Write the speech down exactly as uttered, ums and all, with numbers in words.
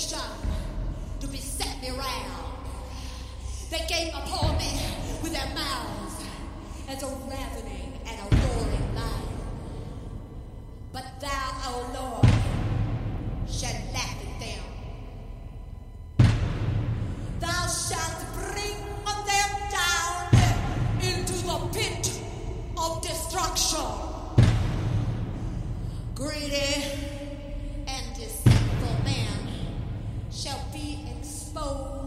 generation to beset me round. They gave upon me with their mouths as a ravening and a roaring lion. But thou, O Lord, shalt laugh at them. Thou shalt bring them down into the pit of destruction. Greedy and deceitful man shall be exposed